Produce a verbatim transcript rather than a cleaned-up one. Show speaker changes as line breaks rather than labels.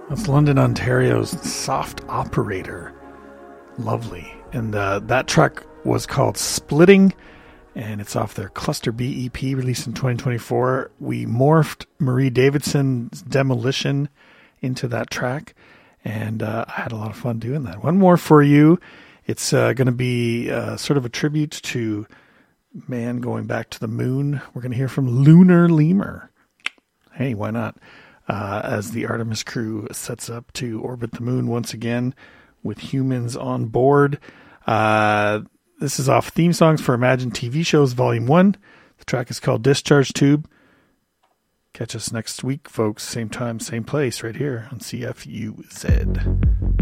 That's London, Ontario's Soft Operator. Lovely. And uh, that track was called Splitting, and it's off their Cluster B E P released in twenty twenty-four. We morphed Marie Davidson's Demolition into that track, and uh, I had a lot of fun doing that. One more for you. It's uh, going to be uh, sort of a tribute to man going back to the moon. We're going to hear from Lunar Lemur. Hey, why not? Uh, as the Artemis crew sets up to orbit the moon once again with humans on board. Uh, this is off Theme Songs for Imagine T V Shows Volume one. The track is called Discharge Tube. Catch us next week, folks. Same time, same place, right here on C F U Z.